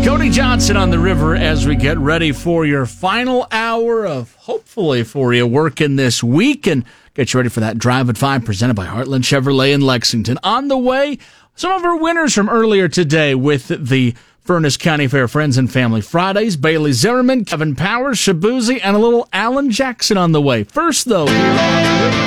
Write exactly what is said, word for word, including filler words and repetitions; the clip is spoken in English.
Cody Johnson on the river as we get ready for your final hour of, hopefully for you, working this week and get you ready for that Drive at five presented by Heartland Chevrolet in Lexington. On the way, some of our winners from earlier today with the Furnace County Fair Friends and Family Fridays. Bailey Zimmerman, Kevin Powers, Shabuzi, and a little Alan Jackson on the way. First, though...